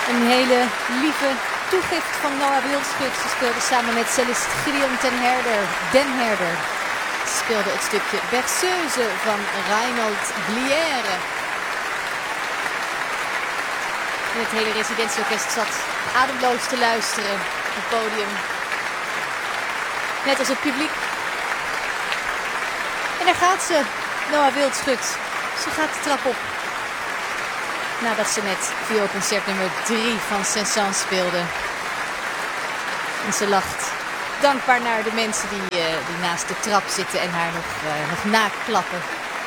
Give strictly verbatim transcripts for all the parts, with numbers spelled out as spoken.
Een hele lieve toegift van Noah Wildschut. Ze speelde samen met cellist Gideon ten Herder, Den Herder. Ze speelde het stukje Berceuse van Reinhold Glière. En het hele residentieorkest zat ademloos te luisteren op het podium. Net als het publiek. En daar gaat ze, Noah Wildschut. Ze gaat de trap op. Nadat ze net vioolconcert nummer drie van Saint-Saëns speelde. En ze lacht dankbaar naar de mensen die, uh, die naast de trap zitten en haar nog, uh, nog naklappen.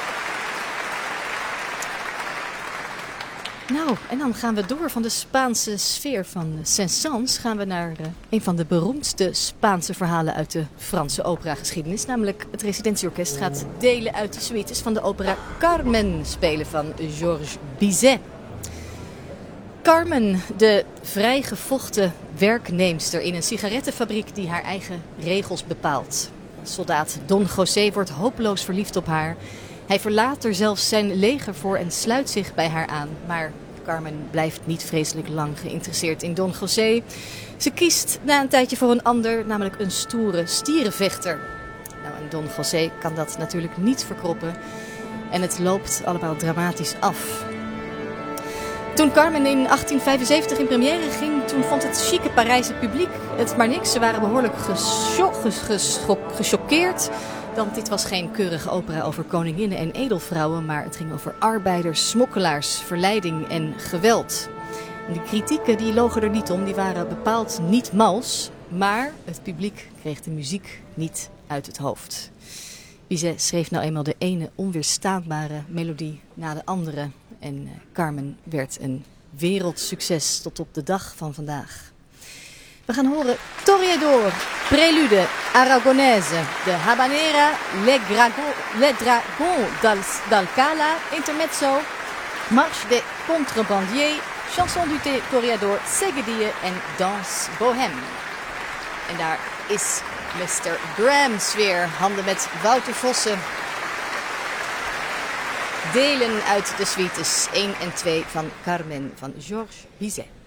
Nou, en dan gaan we door van de Spaanse sfeer van Saint-Saëns. Gaan we naar uh, een van de beroemdste Spaanse verhalen uit de Franse operageschiedenis. Namelijk het residentieorkest gaat delen uit de suites van de opera Carmen spelen van Georges Bizet. Carmen, de vrijgevochten werknemster in een sigarettenfabriek die haar eigen regels bepaalt. Soldaat Don José wordt hopeloos verliefd op haar. Hij verlaat er zelfs zijn leger voor en sluit zich bij haar aan. Maar Carmen blijft niet vreselijk lang geïnteresseerd in Don José. Ze kiest na een tijdje voor een ander, namelijk een stoere stierenvechter. Nou, en Don José kan dat natuurlijk niet verkroppen. En het loopt allemaal dramatisch af. Toen Carmen in achttien vijfenzeventig in première ging, toen vond het chique Parijse publiek het maar niks. Ze waren behoorlijk gechoqueerd. Want dit was geen keurige opera over koninginnen en edelvrouwen, maar het ging over arbeiders, smokkelaars, verleiding en geweld. En de kritieken die logen er niet om, die waren bepaald niet mals, maar het publiek kreeg de muziek niet uit het hoofd. Bizet schreef nou eenmaal de ene onweerstaanbare melodie na de andere en Carmen werd een wereldsucces tot op de dag van vandaag. We gaan horen Toreador, Prélude Aragonaise, de Habanera, Le, Dragon, Le Dragon d'Alcala, Intermezzo, Marche des Contrebandiers, Chanson du Toreador, Seguidille en Danse Bohème. En daar is mister Brahms weer, handen met Wouter Vossen. Delen uit de suites één en twee van Carmen van Georges Bizet.